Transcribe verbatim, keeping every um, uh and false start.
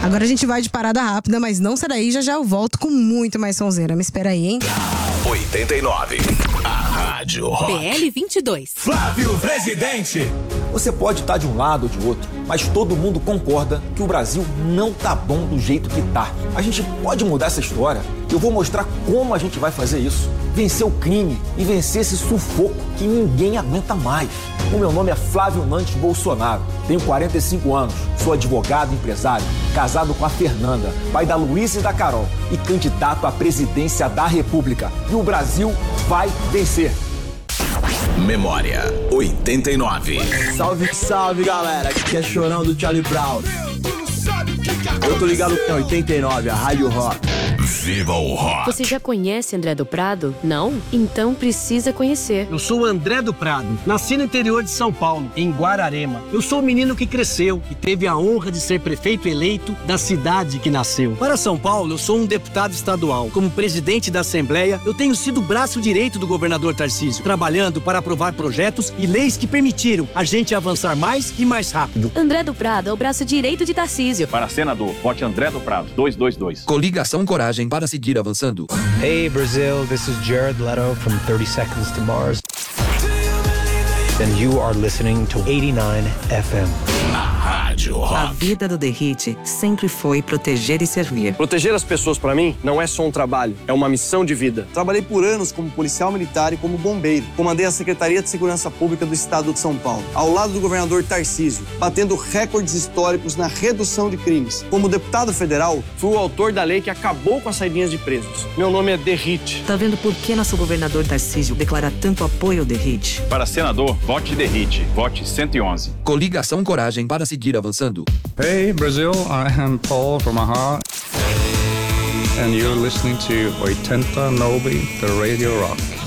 Agora a gente vai de parada rápida, mas não sai daí, já já eu volto com muito mais sonzeira. Me espera aí, hein? oitenta e nove, a Rádio Rock. B L vinte e dois. Flávio Presidente. Você pode estar de um lado ou de outro, mas todo mundo concorda que o Brasil não tá bom do jeito que tá. A gente pode mudar essa história. Eu vou mostrar como a gente vai fazer isso. Vencer o crime e vencer esse sufoco que ninguém aguenta mais. O meu nome é Flávio Nantes Bolsonaro. Tenho quarenta e cinco anos, sou advogado e empresário, casado com a Fernanda, pai da Luísa e da Carol e candidato à presidência da República. E o Brasil vai vencer. Memória oitenta e nove. Salve, salve, galera. Aqui é Chorão do Charlie Brown. Eu tô ligado com oitenta e nove, a Rádio Rock. Viva o rock. Você já conhece André do Prado? Não? Então precisa conhecer. Eu sou o André do Prado, nasci no interior de São Paulo, em Guararema. Eu sou o menino que cresceu e teve a honra de ser prefeito eleito da cidade que nasceu. Para São Paulo, eu sou um deputado estadual. Como presidente da Assembleia, eu tenho sido o braço direito do governador Tarcísio, trabalhando para aprovar projetos e leis que permitiram a gente avançar mais e mais rápido. André do Prado é o braço direito de Tarcísio. Para senador, vote André do Prado, duzentos e vinte e dois. Coligação Coragem para seguir avançando. Hey Brazil, this is Jared Leto from thirty seconds to Mars. And you are listening to eighty-nine F M. Rádio Rock. A vida do Derrite sempre foi proteger e servir. Proteger as pessoas, pra mim, não é só um trabalho, é uma missão de vida. Trabalhei por anos como policial militar e como bombeiro. Comandei a Secretaria de Segurança Pública do Estado de São Paulo, ao lado do governador Tarcísio, batendo recordes históricos na redução de crimes. Como deputado federal, fui o autor da lei que acabou com as saidinhas de presos. Meu nome é Derrite. Tá vendo por que nosso governador Tarcísio declara tanto apoio ao Derrite? Para senador, vote Derrite, vote cento e onze. Coligação Coragem para seguir avançando. Hey Brazil, I am Paul from Aha. And you're listening to oitenta e nove, the Radio Rock.